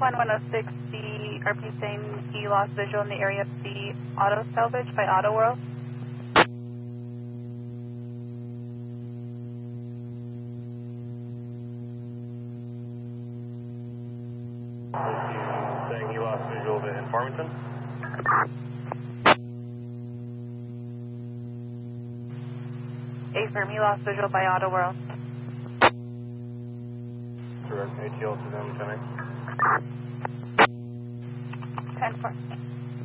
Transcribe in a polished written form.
106, the RP saying he lost visual in the area of the auto salvage by Auto World. Saying he lost visual in Farmington. Affirm, he lost visual by Auto World. Direct ATL to them, 10-8. 10-4.